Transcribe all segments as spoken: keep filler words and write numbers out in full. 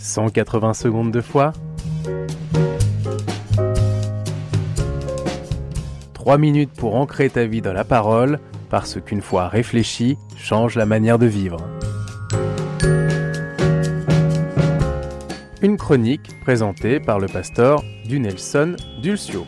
cent quatre-vingts secondes de foi. trois minutes pour ancrer ta vie dans la parole, parce qu'une foi réfléchie change la manière de vivre. Une chronique présentée par le pasteur Dunelson Dulcio.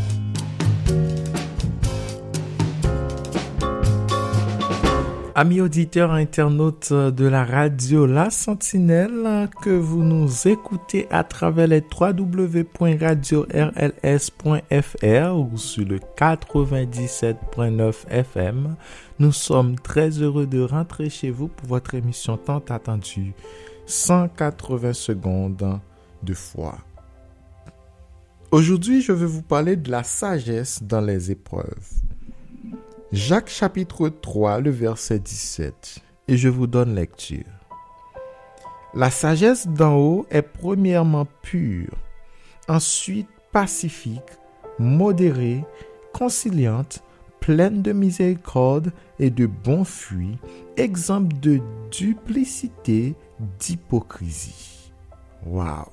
Amis auditeurs internautes de la radio La Sentinelle, que vous nous écoutez à travers les w w w point radio r l s point f r ou sur le quatre-vingt-dix-sept point neuf F M, nous sommes très heureux de rentrer chez vous pour votre émission tant attendue, cent quatre-vingts secondes de foi. Aujourd'hui, je vais vous parler de la sagesse dans les épreuves. Jacques chapitre trois, le verset dix-sept, et je vous donne lecture. La sagesse d'en haut est premièrement pure, ensuite pacifique, modérée, conciliante, pleine de miséricorde et de bons fruits, exempte de duplicité, d'hypocrisie. Waouh!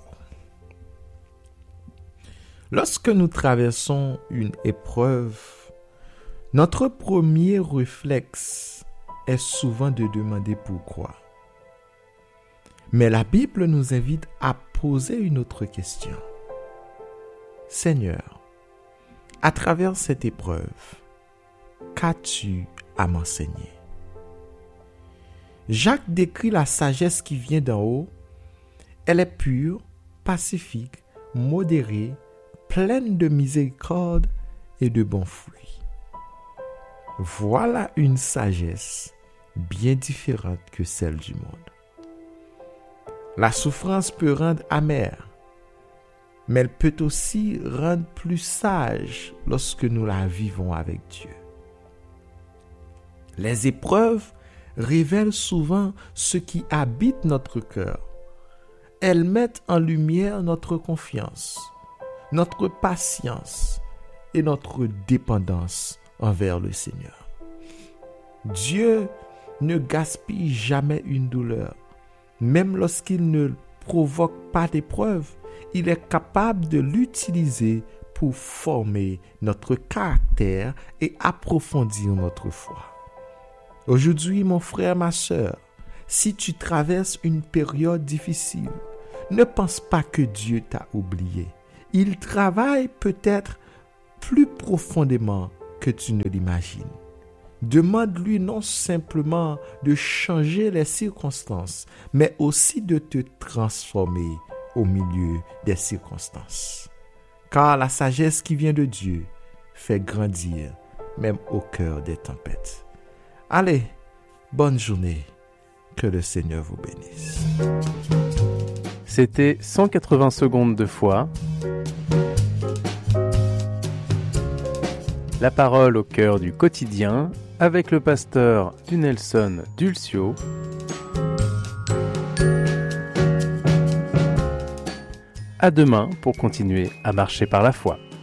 Lorsque nous traversons une épreuve, notre premier réflexe est souvent de demander pourquoi. Mais la Bible nous invite à poser une autre question. Seigneur, à travers cette épreuve, qu'as-tu à m'enseigner? Jacques décrit la sagesse qui vient d'en haut. Elle est pure, pacifique, modérée, pleine de miséricorde et de bons fruits. Voilà une sagesse bien différente que celle du monde. La souffrance peut rendre amère, mais elle peut aussi rendre plus sage lorsque nous la vivons avec Dieu. Les épreuves révèlent souvent ce qui habite notre cœur. Elles mettent en lumière notre confiance, notre patience et notre dépendance envers le Seigneur. Dieu ne gaspille jamais une douleur. Même lorsqu'il ne provoque pas d'épreuve, il est capable de l'utiliser pour former notre caractère et approfondir notre foi. Aujourd'hui, mon frère, ma sœur, si tu traverses une période difficile, ne pense pas que Dieu t'a oublié. Il travaille peut-être plus profondément que tu ne l'imagines. Demande-lui non simplement de changer les circonstances, mais aussi de te transformer au milieu des circonstances. Car la sagesse qui vient de Dieu fait grandir même au cœur des tempêtes. Allez, bonne journée. Que le Seigneur vous bénisse. C'était cent quatre-vingts secondes de foi. La parole au cœur du quotidien avec le pasteur Dunelson Dulcio. À demain pour continuer à marcher par la foi.